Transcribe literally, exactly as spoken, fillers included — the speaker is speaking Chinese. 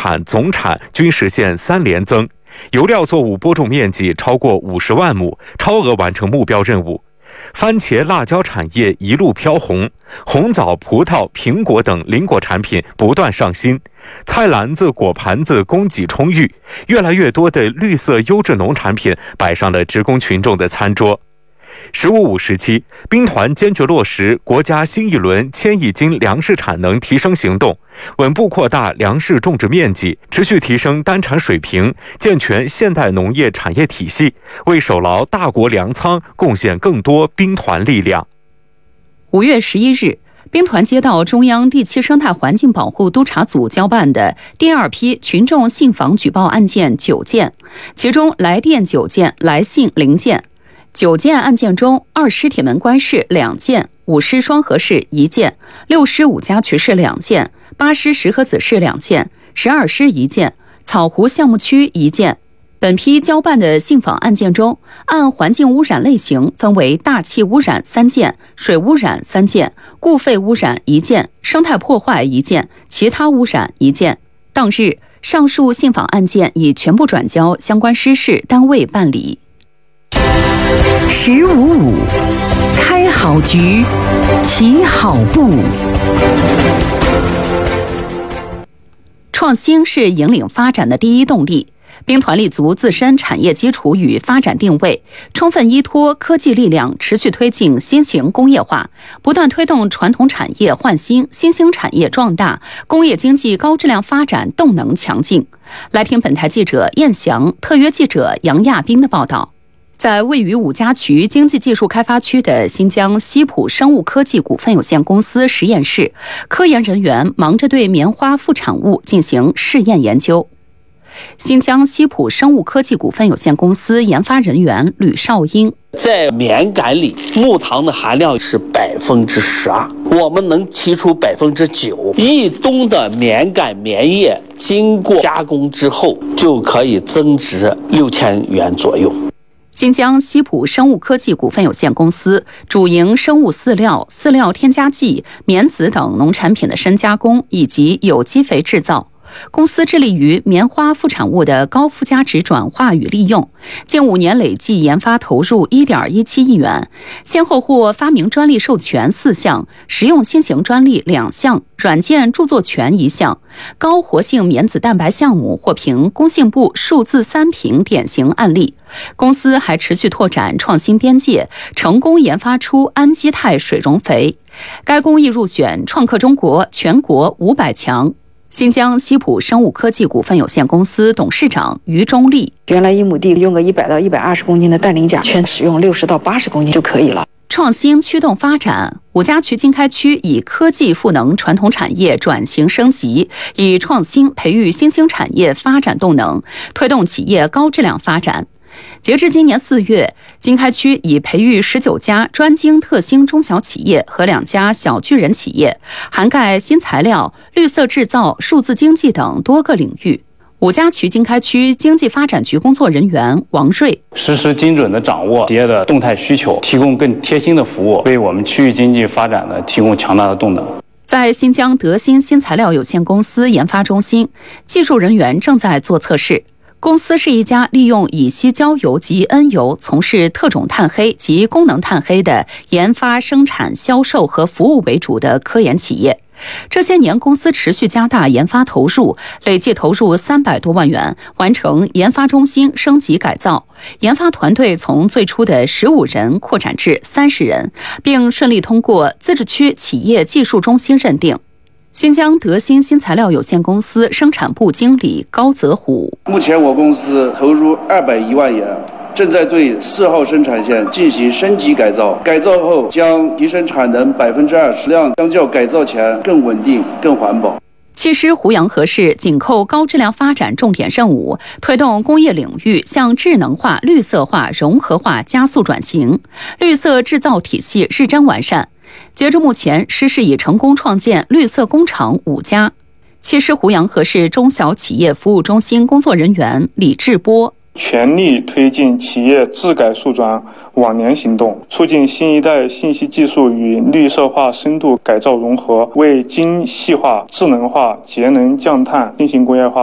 产、总产均实现三连增，油料作物播种面积超过五十万亩，超额完成目标任务。番茄、辣椒产业一路飘红，红枣、葡萄、苹果等邻果产品不断上新，菜篮子、果盘子供给充裕，越来越多的绿色优质农产品摆上了职工群众的餐桌。十五五时期，兵团坚决落实国家新一轮千亿斤粮食产能提升行动，稳步扩大粮食种植面积，持续提升单产水平，健全现代农业产业体系，为守牢大国粮仓贡献更多兵团力量。 五月十一日，兵团接到中央第七生态环境保护督察组交办的第二批群众信访举报案件九件，其中来电九件，来信零件。九件案件中，二师铁门关市两件，五师双河市一件，六师五家渠市两件，八师石河子市两件，十二师一件，草湖项目区一件。本批交办的信访案件中，按环境污染类型分为大气污染三件，水污染三件，固废污染一件，生态破坏一件，其他污染一件。当日，上述信访案件已全部转交相关师事单位办理。 十五五，开好局，起好步。 创新是引领发展的第一动力。兵团立足自身产业基础与发展定位，充分依托科技力量，持续推进新型工业化，不断推动传统产业焕新、新兴产业壮大，工业经济高质量发展动能强劲。来听本台记者燕翔、特约记者杨亚斌的报道。在位于五家渠经济技术开发区的新疆西普生物科技股份有限公司实验室，科研人员忙着对棉花副产物进行试验研究。新疆西普生物科技股份有限公司研发人员吕少英， 在棉秆里，木糖的含量是百分之十二，我们能提出百分之九。一吨的棉秆棉叶经过加工之后，就可以增值六千元左右。 新疆西普生物科技股份有限公司主营生物饲料、饲料添加剂、棉籽等农产品的深加工以及有机肥制造。公司致力于棉花副产物的高附加值转化与利用，近五年累计研发投入 一点一七亿元，先后获发明专利授权四项，实用新型专利两项，软件著作权一项。高活性棉籽蛋白项目获评工信部数字三评典型案例。公司还持续拓展创新边界，成功研发出氨基肽水溶肥。该工艺入选创客中国全国五百强。新疆西普生物科技股份有限公司董事长于中立， 原来一亩地用个一百到一百二十公斤的氮磷钾圈，使用六十到八十公斤就可以了。 创新驱动发展，五家渠经开区以科技赋能传统产业转型升级，以创新培育新兴产业发展动能，推动企业高质量发展。截至今年四月，经开区已培育十九家专精特新中小企业和两家小巨人企业，涵盖新材料、绿色制造、数字经济等多个领域。五家渠经开区经济发展局工作人员王瑞， 实时精准地掌握企业的动态需求，提供更贴心的服务，为我们区域经济发展呢提供强大的动能。 在新疆德新新材料有限公司研发中心，技术人员正在做测试。公司是一家利用乙烯焦油及 N 油从事特种碳黑及功能碳黑的研发、生产、销售和服务为主的科研企业。这些年，公司持续加大研发投入，累计投入三百多万元，完成研发中心升级改造。研发团队从最初的十五人扩展至三十人，并顺利通过自治区企业技术中心认定。新疆德新新材料有限公司生产部经理高泽虎， 目前我公司投入二百一万元，正在对四号生产线进行升级改造，改造后将提升产能百分之二十，量相较改造前更稳定、更环保。 七师胡杨河市紧扣高质量发展重点任务，推动工业领域向智能化、绿色化、融合化加速转型，绿色制造体系日臻完善。截至目前，师市已成功创建绿色工厂五家。七师胡杨河市中小企业服务中心工作人员李志波， 全力推进企业智改数转网联行动，促进新一代信息技术与绿色化深度改造融合，为精细化、智能化、节能降碳、新型工业化